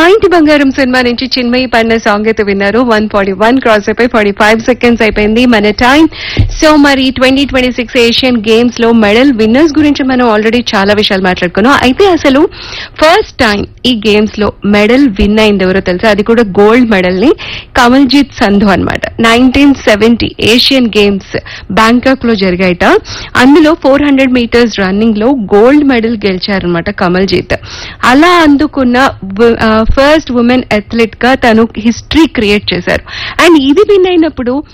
మా ఇంటి బంగారం సినిమా నుంచి చిన్మయి పడిన సాంగ్ అయితే విన్నారు. 141 క్రాస్ అయిపోయి 45 సెకండ్స్ అయిపోయింది మన టైం. సో మరి 2026 ఏషియన్ గేమ్స్ లో మెడల్ విన్నర్స్ గురించి మనం ఆల్రెడీ చాలా విషయాలు మాట్లాడుకున్నాం. అయితే అసలు ఫస్ట్ టైం ఈ గేమ్స్ లో మెడల్ విన్ అయింది ఎవరో తెలుసా? అది కూడా గోల్డ్ మెడల్ ని కమల్జీత్ సంధు అన్నమాట. 1970 ఏషియన్ గేమ్స్ బ్యాంకాక్ లో జరిగాయట. అందులో 400 మీటర్స్ రన్నింగ్ లో గోల్డ్ మెడల్ గెలిచారనమాట కమల్జీత్. అలా అందుకున్న ఫస్ట్ ఉమెన్ అథ్లెట్ గా తను హిస్టరీ క్రియేట్ చేశారు. అండ్ ఇది విన్ అయినప్పుడు